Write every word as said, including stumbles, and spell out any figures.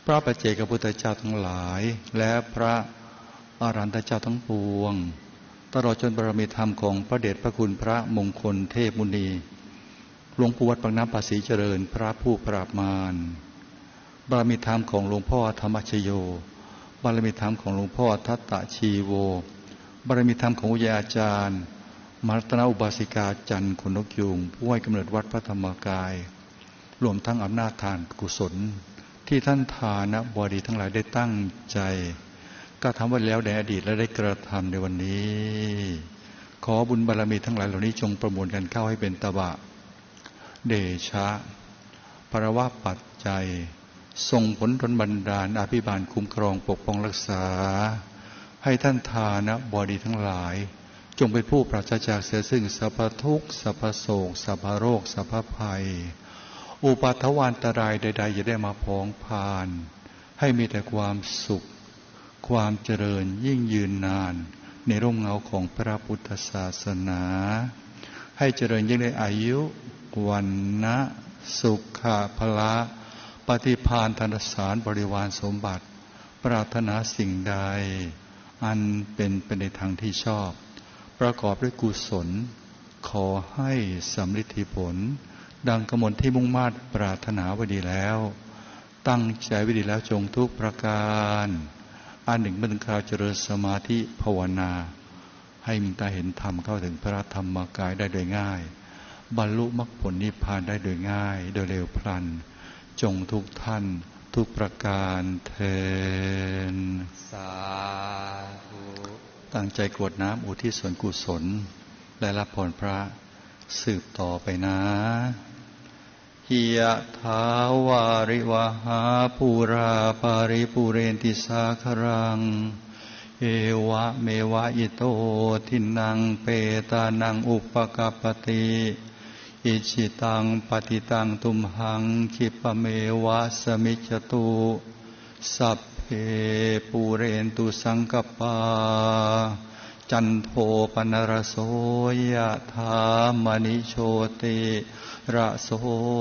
ระปัจเจกพุทธเจ้าทั้งหลายและพระอรหันตเจ้าทั้งปวงตลอดจนบารมีธรรมของพระเดชพระคุณพระมงคลเทพมุนีหลวงปู่วัดปากน้ำภาษีเจริญพระผู้ปราบมารบารมีธรรมของหลวงพ่อธรรมชโยบารมีธรรมของหลวงพ่อทัตตะชีโวบารมีธรรมของอุยาจารย์มรัตนอุบาสิกาจันทร์ขนนกยูงผู้ให้กำเนิดวัดพระธรรมกายรวมทั้งอำนาจทานกุศลที่ท่านทานบดีทั้งหลายได้ตั้งใจก็ทำไว้แล้วในอดีตและได้กระทำในวันนี้ขอบุญบารมีทั้งหลายเหล่านี้จงประมวลกันเข้าให้เป็นตบะเดชะภรวะปัจจัยส่งผลดลบันดาลอภิบาลคุ้มครองปกป้องรักษาให้ท่านทานบดีทั้งหลายจงเป็นผู้ปราศจากเสียซึ่งสัพพทุกข์สัพพโศกสัพพโรคสัพพภัยอุปัฏฐวันตรายใดๆอย่าได้มาพ้องพานให้มีแต่ความสุขความเจริญยิ่งยืนนานในร่มเงาของพระพุทธศาสนาให้เจริญยิ่งในอายุวันนะสุขะพละปฏิภาณธนสารบริวารสมบัติปรารถนาสิ่งใดอันเป็นไปในทางที่ชอบประกอบด้วยกุศลขอให้สำฤทธิผลดังกมลที่มุ่งมา่ปรารถนาไว้ดีแล้วตั้งใจไว้ดีแล้วจงทุกประการอันหนึ่งเมื่อถึงคราวเจริญสมาธิภาวนาให้มีตาเห็นธรรมเข้าถึงพระธรรมกายได้โดยง่ายบรรลุมรรคผลนิพพานได้โดยง่ายโดยเร็วพลันจงทุกท่านทุกประการเทอญสาธุตั้งใจกรวดน้ำอุทิศส่วนกุศลและรับพรพระสืบต่อไปนะหิยะถาวาริวหาปูราปาริปุเรนติสาครังเอวะเมวะอิโตทินังเปตานังอุปกัปปติอิจิตังปฏิตังตุมหังคิปะเมวะสมิจจตุสัพเพปูเรนตุสังกปาจันโทปนรโสยะถามณิโชติระโส